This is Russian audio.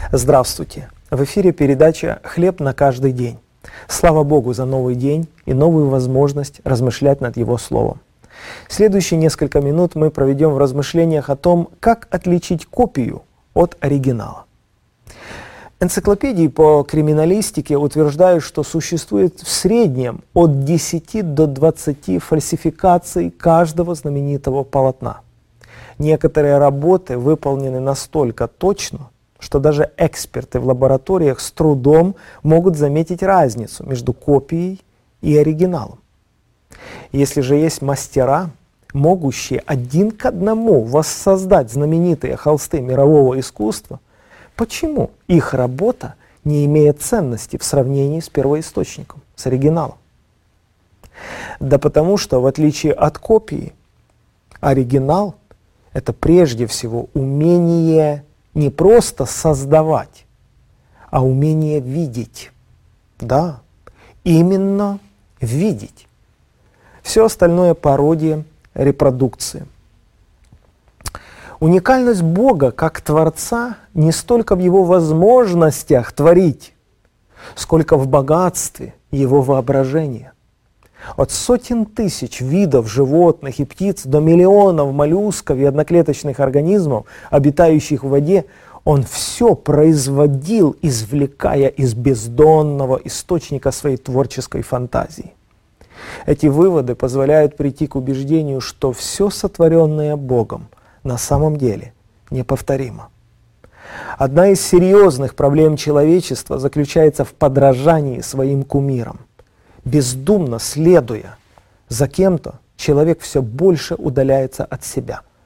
Здравствуйте! В эфире передача «Хлеб на каждый день». Слава Богу за новый день и новую возможность размышлять над Его Словом. Следующие несколько минут мы проведем в размышлениях о том, как отличить копию от оригинала. Энциклопедии по криминалистике утверждают, что существует в среднем от 10 до 20 фальсификаций каждого знаменитого полотна. Некоторые работы выполнены настолько точно, что даже эксперты в лабораториях с трудом могут заметить разницу между копией и оригиналом. Если же есть мастера, могущие один к одному воссоздать знаменитые холсты мирового искусства, почему их работа не имеет ценности в сравнении с первоисточником, с оригиналом? Да потому что, в отличие от копии, оригинал – это прежде всего умение не просто создавать, а умение видеть. Да, именно видеть. Все остальное пародия, репродукция. Уникальность Бога как Творца не столько в Его возможностях творить, сколько в богатстве Его воображения. От сотен тысяч видов животных и птиц до миллионов моллюсков и одноклеточных организмов, обитающих в воде, Он все производил, извлекая из бездонного источника своей творческой фантазии. Эти выводы позволяют прийти к убеждению, что все сотворенное Богом на самом деле неповторимо. Одна из серьезных проблем человечества заключается в подражании своим кумирам. Бездумно следуя за кем-то, человек все больше удаляется от себя,